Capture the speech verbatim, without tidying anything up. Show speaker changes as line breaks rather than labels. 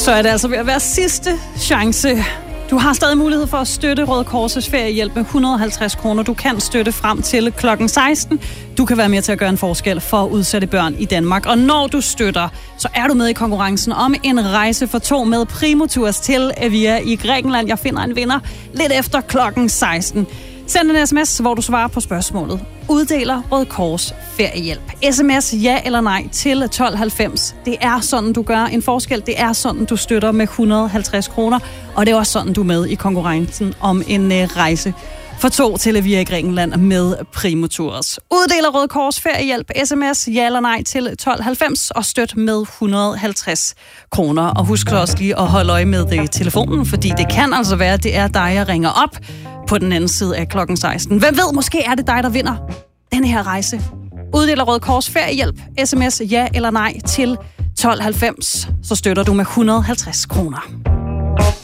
Så er det altså ved at være sidste chance. Du har stadig mulighed for at støtte Røde Korsets feriehjælp med et hundrede og halvtreds kroner. Du kan støtte frem til klokken seksten. Du kan være med til at gøre en forskel for udsatte børn i Danmark. Og når du støtter, så er du med i konkurrencen om en rejse for to med Primotours til Evia i Grækenland. Jeg finder en vinder lidt efter klokken seksten. Send en sms, hvor du svarer på spørgsmålet. Uddeler Røde Kors feriehjælp. Sms ja eller nej til tolv halvfems. Det er sådan, du gør en forskel. Det er sådan, du støtter med et hundrede og halvtreds kroner. Og det er også sådan, du er med i konkurrencen om en uh, rejse for to til Evia i Grækenland med Primotours. Uddeler Røde Kors feriehjælp. Sms ja eller nej til tolv halvfems og støt med et hundrede og halvtreds kroner. Og husk også lige at holde øje med det, telefonen, fordi det kan altså være, at det er dig, jeg ringer op på den anden side af klokken seksten. Hvem ved, måske er det dig, der vinder den her rejse. Uddeler Røde Kors feriehjælp. Sms ja eller nej til tolv halvfems, så støtter du med et hundrede og halvtreds kroner.